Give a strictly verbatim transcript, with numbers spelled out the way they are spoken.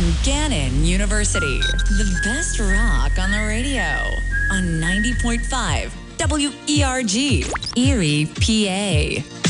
from Gannon University. The best rock on the radio on ninety point five W E R G, Erie, P A.